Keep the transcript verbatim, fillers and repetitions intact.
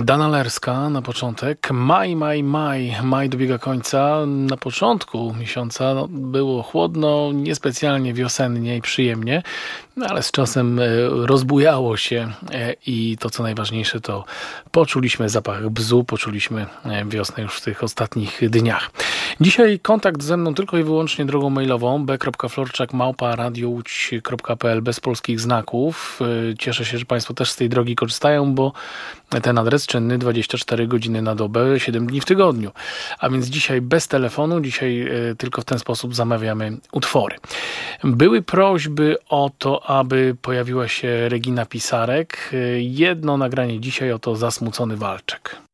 Dana Lerska na początek. Maj, maj, maj. Maj dobiega końca. Na początku miesiąca no, było chłodno, niespecjalnie wiosennie i przyjemnie, no, ale z czasem e, rozbujało się e, i to co najważniejsze to poczuliśmy zapach bzu, poczuliśmy e, wiosnę już w tych ostatnich dniach. Dzisiaj kontakt ze mną tylko i wyłącznie drogą mailową b kropka florczak małpa radio łódź kropka p l bez polskich znaków. E, cieszę się, że Państwo też z tej drogi korzystają, bo ten adres czynny dwadzieścia cztery godziny na dobę, siedem dni w tygodniu. A więc dzisiaj bez telefonu, dzisiaj y, tylko w ten sposób zamawiamy utwory. Były prośby o to, aby pojawiła się Regina Pisarek. Y, jedno nagranie dzisiaj, oto Zasmucony Walczek.